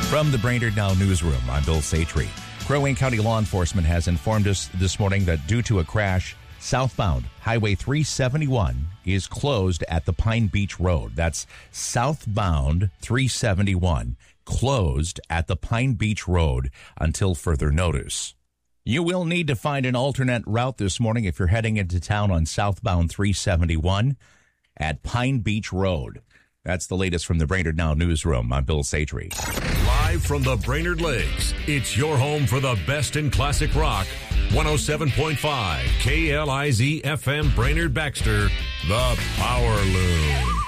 From the Brainerd Now newsroom, I'm Bill Satry. Crow Wing County law enforcement has informed us this morning that due to a crash, southbound Highway 371 is closed at the Pine Beach Road. That's southbound 371 closed at the Pine Beach Road until further notice. You will need to find an alternate route this morning if you're heading into town on southbound 371 at Pine Beach Road. That's the latest from the Brainerd Now newsroom. I'm Bill Satry. Live from the Brainerd Lakes, it's your home for the best in classic rock. 107.5 KLIZ FM Brainerd Baxter, the Power Loom.